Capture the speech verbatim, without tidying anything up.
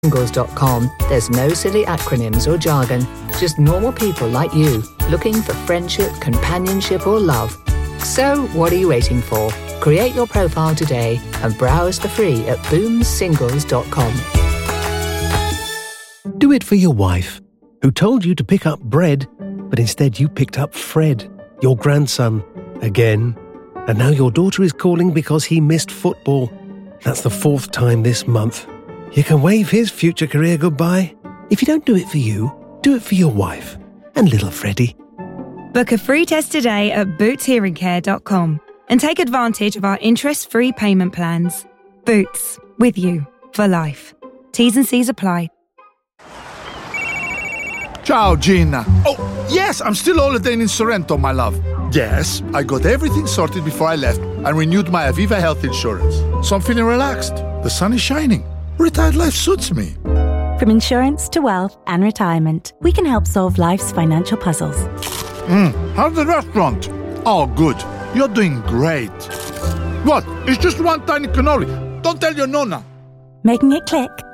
singles dot com, there's no silly acronyms or jargon, just normal people like you, looking for friendship, companionship or love. So, what are you waiting for? Create your profile today and browse for free at booms singles dot com. Do it for your wife, who told you to pick up bread, but instead you picked up Fred, your grandson, again. And now your daughter is calling because he missed football. That's the fourth time this month. You can wave his future career goodbye. If you don't do it for you, do it for your wife and little Freddie. Book a free test today at boots hearing care dot com and take advantage of our interest-free payment plans. Boots, with you for life. T's and C's apply. Ciao, Gina. Oh, yes, I'm still holidaying in Sorrento, my love. Yes, I got everything sorted before I left and renewed my Aviva health insurance. So I'm feeling relaxed. The sun is shining. Retired life suits me. From insurance to wealth and retirement, we can help solve life's financial puzzles. Mm, how's the restaurant? Oh, good. You're doing great. What? It's just one tiny cannoli. Don't tell your nonna. Making it click